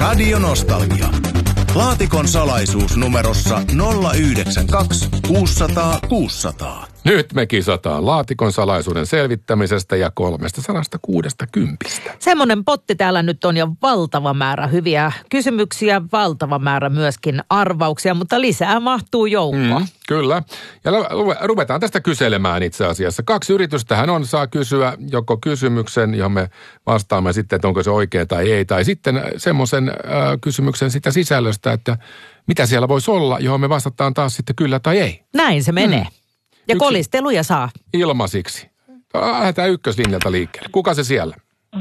Radio Nostalgia. Laatikon salaisuus numerossa 092 600 600. Nyt me kisataan laatikon salaisuuden selvittämisestä ja 360. Semmoinen potti täällä nyt on jo valtava määrä hyviä kysymyksiä, valtava määrä myöskin arvauksia, mutta lisää mahtuu joukkoon. Kyllä. Ja ruvetaan tästä kyselemään itse asiassa. 2 yritystähän on, saa kysyä joko kysymyksen, johon me vastaamme sitten, että onko se oikea tai ei, tai sitten semmoisen kysymyksen sitä sisällöstä, että mitä siellä voisi olla, johon me vastataan taas sitten kyllä tai ei. Näin se menee. Ja kolisteluja saa. Ilmaisiksi. Lähdetään ykköslinjalta liikkeelle. Kuka se siellä?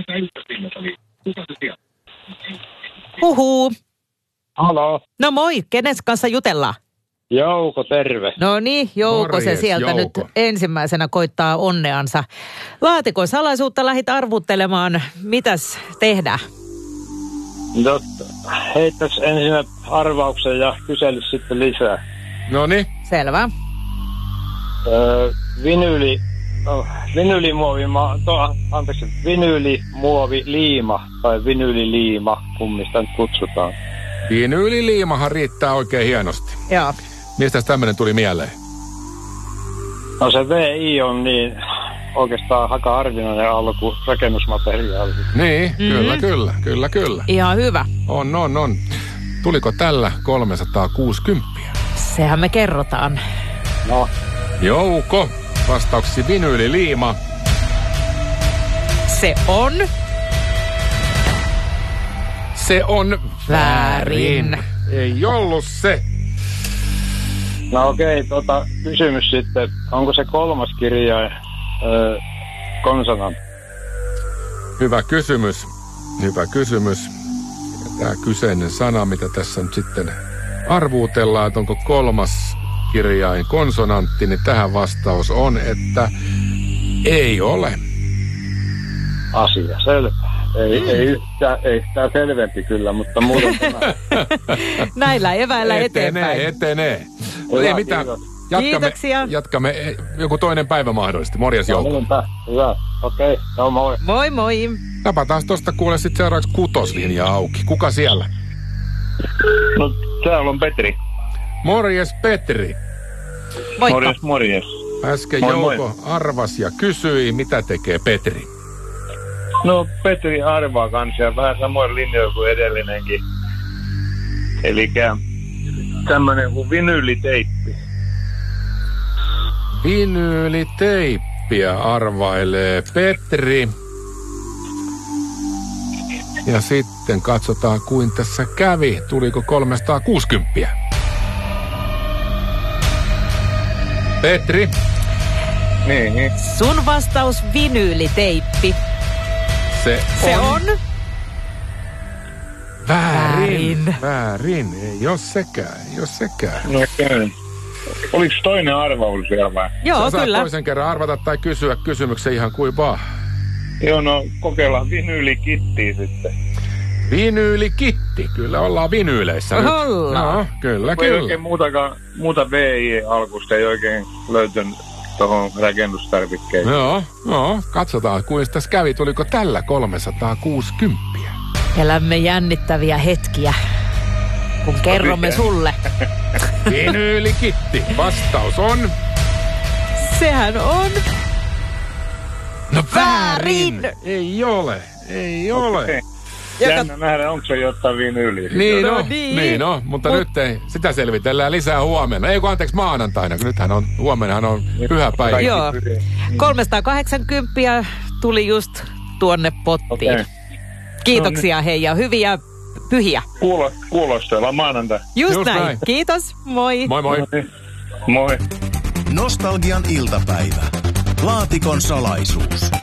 Huhuu. Halo. No moi, kenes kanssa jutellaan? Jouko, terve. No niin, Jouko se sieltä Jouko. nyt ensimmäisenä koittaa onneansa. Laatikon salaisuutta lähdit arvuttelemaan. Mitäs tehdään? Heittäis ensin arvauksen ja kyselys sitten lisää. Noniin. Selvä. Vinyylimuoviliima tai vinyyliliima, kummista nyt kutsutaan. Vinyyliliimahan riittää oikein hienosti. Joo. Mistäs tämmöinen tuli mieleen? No se VI on niin oikeastaan aika harvinainen alku rakennusmateriaali. Niin, kyllä. Ihan hyvä. On. Tuliko tällä 360? Sehän me kerrotaan. No, Jouko, vastauksesi vinyyliliima. Se on Se on väärin. Ei ollut se. no okei, kysymys sitten, onko se 3. kirjain konsonantti? Hyvä kysymys. Tämä kyseinen sana, mitä tässä nyt sitten arvuutellaan, että onko 3. kirjain konsonantti, niin tähän vastaus on, että ei ole. Asia, selvä. Ei yhtään selvempi kyllä, mutta muuten näillä eväillä eteenpäin. Etenee. Hyvä, Ei mitään. Kiitoksia. Jatkamme joku toinen päivä mahdollisesti. Morjes Jouko. Hyvä, okei, no moi. Moi moi. Napataan tosta kuule sitten seuraavaksi 6. auki. Kuka siellä? No, täällä on Petri. Morjes Petri. Moikka. Morjes. Äsken Moi, Jouko arvasi ja kysyi, mitä tekee Petri. No, Petri arvaa kanssa ja vähän samoin linjoilla kuin edellinenkin. Elikkä tämmönen kuin vinyyliteippi. Vinyyliteippiä arvailee Petri. Ja sitten katsotaan, kuin tässä kävi. Tuliko 360? Petri. Niin. Sun vastaus vinyyliteippi. Se on Väärin. Ei oo sekään. No okei. Oliko toinen arvaus vielä vai? Joo, Sä saat kyllä. toisen kerran arvata tai kysyä kysymyksen ihan kuin vaan. Joo, no kokeillaan vinyylikittiä sitten. Vinyylikitti. Kyllä ollaan vinyyleissä nyt. Ollaan. No, kyllä. Ei oikein muuta VI-alkusta ei oikein löytynyt tuohon rakennustarvikkeeseen. Joo, katsotaan kuinka tässä kävi. Tuliko tällä 360? Elämme jännittäviä hetkiä, kun kerromme sulle. Vinyylikitti. Vastaus on... Sehän on No väärin. Ei ole. Okay. Jännä nähdä, onko se jotain vinyyliä. Niin on, mutta nyt ei. Sitä selvitellään lisää huomenna. Ei kun anteeksi maanantaina, kun huomennahan on pyhäpäivä. Joo. 380 tuli just tuonne pottiin. Okay. Kiitoksia hei ja hyviä pyhiä. Kuulostellaan maanantai. Just näin. Kiitos. Moi. Moi. Moi. Nostalgian iltapäivä. Laatikon salaisuus.